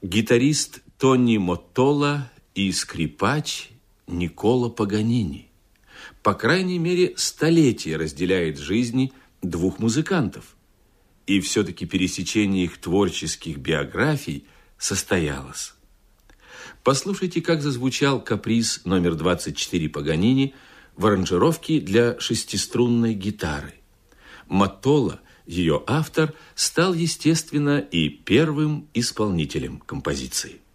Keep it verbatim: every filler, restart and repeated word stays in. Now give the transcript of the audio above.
гитарист Тони Моттола и скрипач Никколо Паганини. По крайней мере, столетие разделяет жизни двух музыкантов. И все-таки пересечение их творческих биографий состоялось. Послушайте, как зазвучал каприз номер двадцать четыре Паганини в аранжировке для шестиструнной гитары. Моттола, ее автор, стал, естественно, и первым исполнителем композиции.